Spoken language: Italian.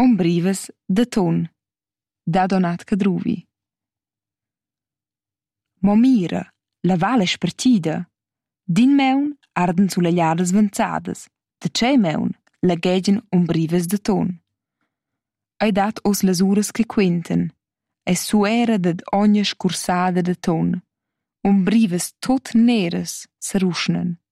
ombrivas da ton, da Donat Cadruvi. Mo mira, la val è spartida. D'in maun ardan sulle gliadas vanzadas, da tschei maun laghegian ombrivas da ton. Ei dat os las uras che quentan, e suera dad ogna scursada da ton, ombrivas tut neras s'aruschnan.